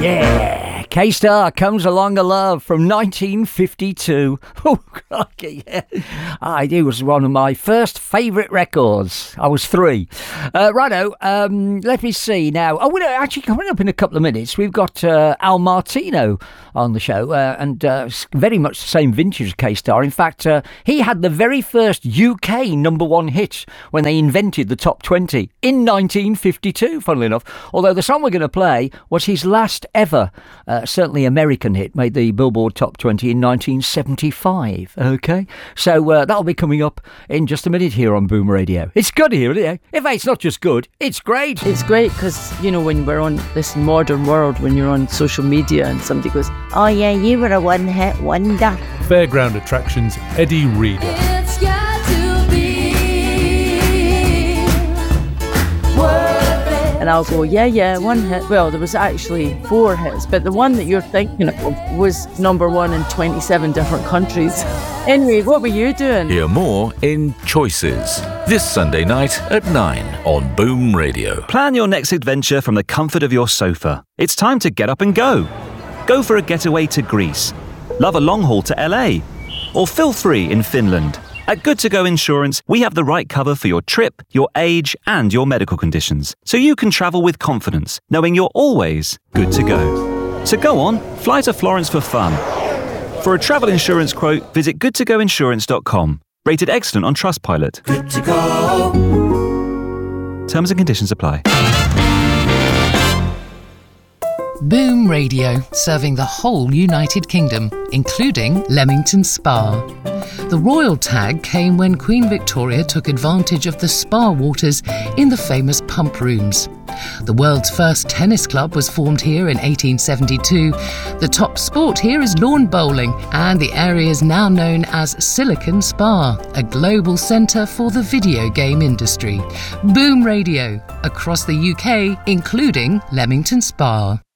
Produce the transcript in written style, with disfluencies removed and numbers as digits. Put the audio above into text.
Yeah, K-Star, Comes Along a Love from 1952. Oh, crikey, yeah. It was one of my first favourite records. I was 3. Righto, let me see now. Oh, well, actually, coming up in a couple of minutes, we've got Al Martino on the show, and very much the same vintage as K-Star. In fact, he had the very first UK #1 hit when they invented the top 20 in 1952, funnily enough. Although the song we're going to play was his last ever, certainly American hit, made the Billboard Top 20 in 1975. Okay, so that'll be coming up in just a minute here on Boom Radio. It's good here, isn't it? In fact, it's not just good, it's great. It's great because, you know, when we're on this modern world, when you're on social media and somebody goes, oh yeah, you were a one-hit wonder. Fairground Attractions, Eddie Reader. It's got to be worth it. And I'll go, yeah, 1 hit. Well, there was actually 4 hits, but the one that you're thinking of was #1 in 27 different countries. Anyway, what were you doing? Hear more in Choices, this Sunday night at 9 on Boom Radio. Plan your next adventure from the comfort of your sofa. It's time to get up and go. Go for a getaway to Greece. Love a long haul to LA. Or feel free in Finland. At Good To Go Insurance, we have the right cover for your trip, your age, and your medical conditions. So you can travel with confidence, knowing you're always good to go. So go on, fly to Florence for fun. For a travel insurance quote, visit goodtogoinsurance.com. Rated excellent on Trustpilot. Good to go. Terms and conditions apply. Boom Radio, serving the whole United Kingdom, including Leamington Spa. The royal tag came when Queen Victoria took advantage of the spa waters in the famous pump rooms. The world's first tennis club was formed here in 1872. The top sport here is lawn bowling, and the area is now known as Silicon Spa, a global centre for the video game industry. Boom Radio, across the UK, including Leamington Spa.